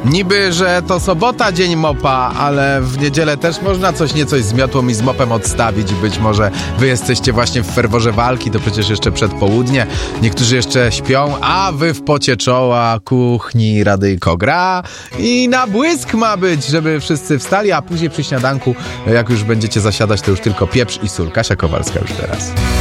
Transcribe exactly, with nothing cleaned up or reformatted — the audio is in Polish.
Niby, że to sobota, dzień mopa, ale w niedzielę też można coś niecoś z miotłą i z mopem odstawić. Być może wy jesteście właśnie w ferworze walki, to przecież jeszcze przedpołudnie. Niektórzy jeszcze śpią, a wy w pocie czoła, kuchni, radyjko gra i na błysk ma być, żeby wszyscy wstali, a później przy śniadanku, jak już będziecie zasiadać, to już tylko pieprz i sól. Kasia Kowalska już teraz.